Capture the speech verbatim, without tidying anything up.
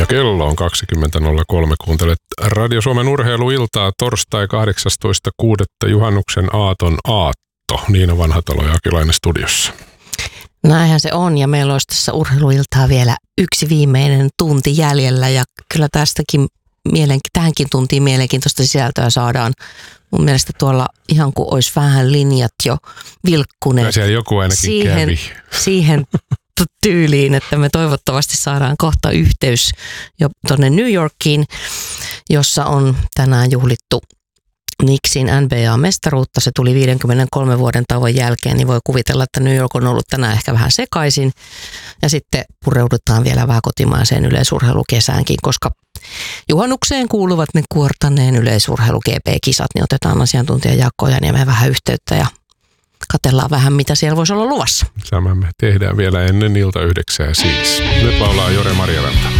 Ja kello on kaksikymmentä nolla kolme. Kuuntelet Radio Suomen urheiluiltaa torstai kahdeksastoista kuudetta juhannuksen aaton aatto. Niina Vanhatalo ja Akilainen studiossa. Näinhän se on, ja meillä olisi tässä urheiluiltaa vielä yksi viimeinen tunti jäljellä, ja kyllä tästäkin mielenki- tähänkin tuntiin mielenkiintoista sisältöä saadaan. Mun mielestä tuolla ihan kuin olisi vähän linjat jo vilkkuneet. Ja siellä joku ainakin siihen, kävi. Siihen tyyliin, että me toivottavasti saadaan kohta yhteys jo tuonne New Yorkiin, jossa on tänään juhlittu Knicksin N B A-mestaruutta. Se tuli viidenkymmenenkolmen vuoden tauon jälkeen, niin voi kuvitella, että New York on ollut tänään ehkä vähän sekaisin. Ja sitten pureudutaan vielä vähän kotimaiseen yleisurheilukesäänkin, koska juhannukseen kuuluvat ne kuortaneen yleisurheilu G P-kisat, niin otetaan asiantuntija Jaakko Ojaniemen vähän yhteyttä ja katsellaan vähän, mitä siellä voisi olla luvassa. Tämä me tehdään vielä ennen ilta yhdeksää siis. Nyt laulaa Jore Marjaranta.